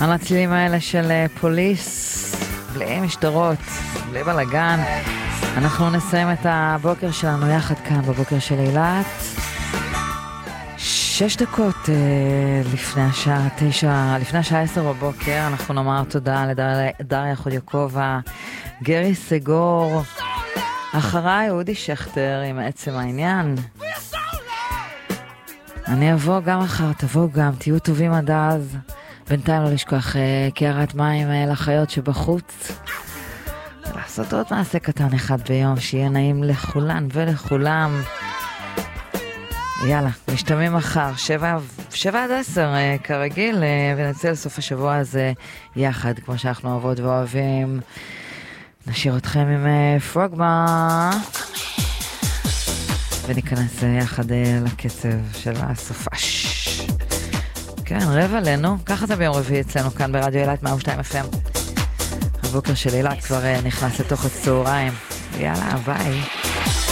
הנצילים האלה של פוליס, בלי משטרות, בלי בלגן. אנחנו נסיים את הבוקר שלנו יחד כאן בבוקר של אילת. 6 דקות לפני השעה 9, לפני השעה 10 בבוקר, אנחנו נאמר תודה לדריה חודיוקובה, גרי סגור, אחריי אודי שכטר עם עצם העניין. אני אבוא גם אחר, תבוא גם, תהיו טובים עד אז. בינתיים לא לשכוח קערת מים לחיות שבחוץ. לעשות עוד מעשה קטן אחד ביום, שיהיה נעים לכולן ולכולם. יאללה, משתמעים מחר, 7 עד 10 כרגיל, ונצא לסוף השבוע הזה יחד, כמו שאנחנו אוהבות ואוהבים. נשאיר אתכם עם פרוגמה, וניכנס יחד לקצב של הסופש. כן, רבע לנו, ככה זה ביום רביעי אצלנו כאן ברדיו אילת 102 FM. הבוקר של אילת כבר נכנס לתוך הצהריים. יאללה, ביי.